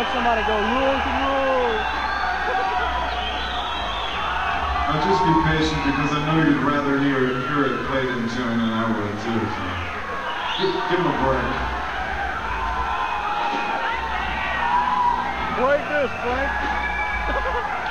make somebody go, rules and rules. I'll just be patient because I know you'd rather hear it played in tune than I would too. So give him a break. Break this, Frank.